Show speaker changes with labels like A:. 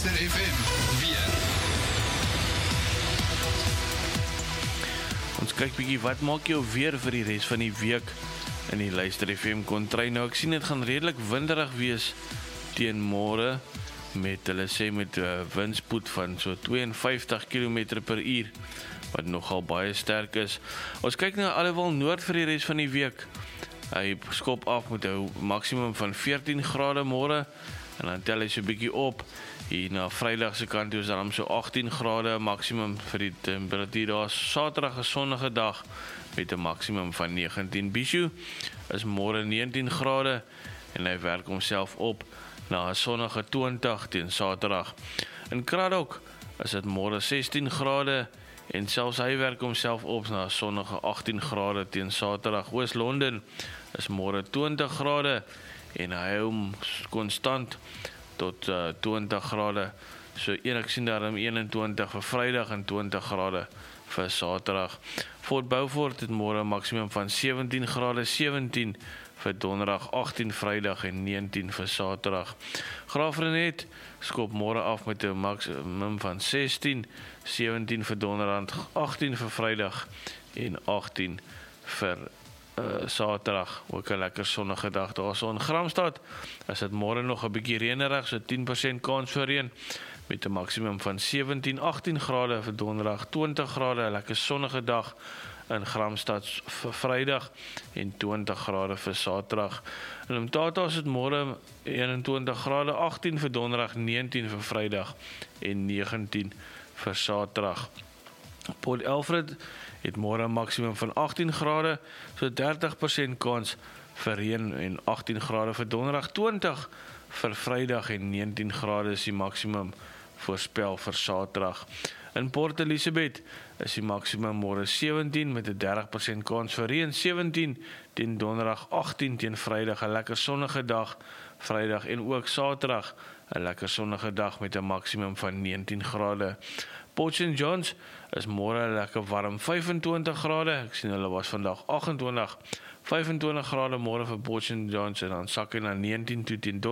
A: Luister FM weer.
B: Ons kyk bietjie wat maak jou weer vir die res van die week in die Luister FM kontry. Nou ek sien dit gaan redelik winderig wees teen môre met hulle sê met 'n windspoed van so 52 km per uur wat nogal baie sterk is. Ons kyk na alhoewel noord vir die res van die week. Hy skop af met 'n maksimum van 14 grade môre en dan tel hy so 'n bietjie op. Hier na Vrydag se kant toe is dan so 18 grade maksimum vir die temperatuur. Daar Saterdag 'n sonnige dag met 'n maksimum van 19. Bishu is môre 19 grade en hy werk homself op na 'n sonnige 20 teen Saterdag. In Kraddock is dit môre 16 grade en selfs hy werk homself op na 'n sonnige 18 grade teen Saterdag. Oos-London is môre 20 grade en hy hou hom konstant tot 20 grade. So ek sien daarom 21 vir Vrydag en 20 grade vir Saterdag. Fort Beaufort het môre 'n maksimum van 17 grade, 17 vir Donderdag, 18 Vrydag en 19 vir Saterdag. Graafrenet skop môre af met 'n maksimum van 16, 17 vir Donderdag, 18 vir Vrydag en 18 vir Saterdag. Ook 'n lekker sonnige dag daarso in Gramstad. Is dit môre nog 'n bietjie reënerig, so 10% kans vir reën met 'n maksimum van 17, 18 grade vir Donderdag, 20 grade, 'n lekker sonnige dag in Gramstad vir Vrydag en 20 grade vir Saterdag. In Mthatha is dit môre 21 grade, 18 vir Donderdag, 19 vir Vrydag en 19 vir Saterdag. Port Alfred het môre 'n maksimum van 18 grade, so 30% kans vir reën en 18 grade vir Donderdag, 20 vir Vrydag en 19 grade is die maksimum voorspel vir Saterdag. In Port Elizabeth is die maksimum môre 17 met 'n 30% kans vir reën, 17 teen Donderdag, 18 teen Vrydag, 'n lekker sonnige dag Vrydag en ook Saterdag 'n lekker sonnige dag met 'n maksimum van 19 grade. Port St. Johns is môre lekker warm, 25 grade. Ek sien hulle was vandag 28, 25 grade môre vir Port St. Johns en dan sak hy na 19 toe teen